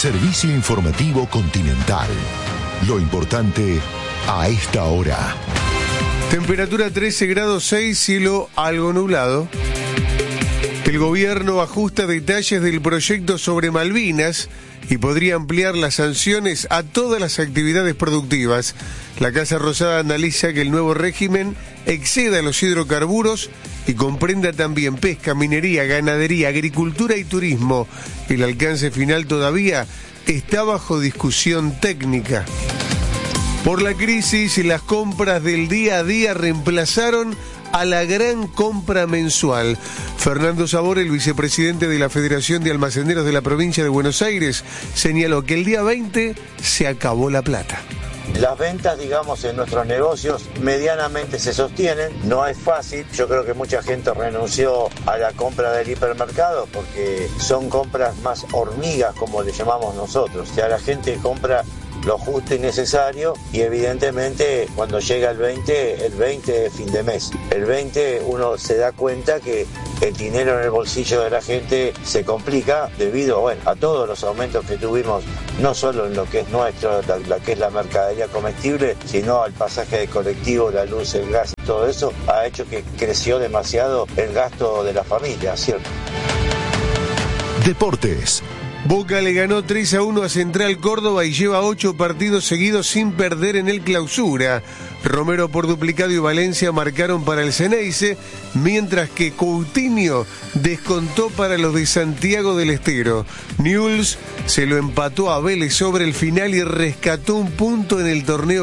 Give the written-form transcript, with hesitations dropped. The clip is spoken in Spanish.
Servicio Informativo Continental. Lo importante a esta hora. Temperatura 13 grados 6, cielo algo nublado. El gobierno ajusta detalles del proyecto sobre Malvinas y podría ampliar las sanciones a todas las actividades productivas. La Casa Rosada analiza que el nuevo régimen exceda los hidrocarburos y comprenda también pesca, minería, ganadería, agricultura y turismo. El alcance final todavía está bajo discusión técnica. Por la crisis, las compras del día a día reemplazaron a la gran compra mensual. Fernando Sabor, el vicepresidente de la Federación de Almaceneros de la provincia de Buenos Aires, señaló que el día 20 se acabó la plata. Las ventas, digamos, en nuestros negocios medianamente se sostienen, no es fácil. Yo creo que mucha gente renunció a la compra del hipermercado porque son compras más hormigas, como le llamamos nosotros. O sea, la gente compra lo justo y necesario y evidentemente cuando llega el 20 es fin de mes. El 20 uno se da cuenta que el dinero en el bolsillo de la gente se complica debido, a todos los aumentos que tuvimos, no solo en lo que es nuestro, la que es la mercadería comestible, sino al pasaje de colectivo, la luz, el gas, todo eso ha hecho que creció demasiado el gasto de la familia, ¿cierto? Deportes. Boca le ganó 3-1 a Central Córdoba y lleva 8 partidos seguidos sin perder en el Clausura. Romero por duplicado y Valencia marcaron para el Ceneice, mientras que Coutinho descontó para los de Santiago del Estero. Newell's se lo empató a Vélez sobre el final y rescató un punto en el torneo